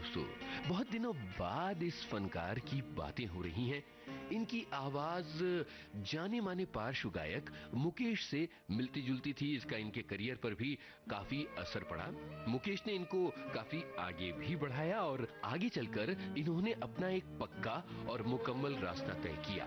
दोस्तों, बहुत दिनों बाद इस फनकार की बातें हो रही हैं। इनकी आवाज जाने माने पार्श्व गायक मुकेश से मिलती जुलती थी। इसका इनके करियर पर भी काफी असर पड़ा। मुकेश ने इनको काफी आगे भी बढ़ाया और आगे चलकर इन्होंने अपना एक पक्का और मुकम्मल रास्ता तय किया।